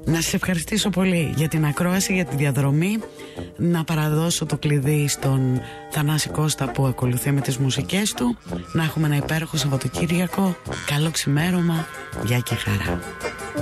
Να σας ευχαριστήσω πολύ για την ακρόαση, για τη διαδρομή. Να παραδώσω το κλειδί στον Θανάση Κώστα που ακολουθεί με τις μουσικές του. Να έχουμε ένα υπέροχο Σαββατοκύριακο. Καλό ξημέρωμα. Γεια και χαρά.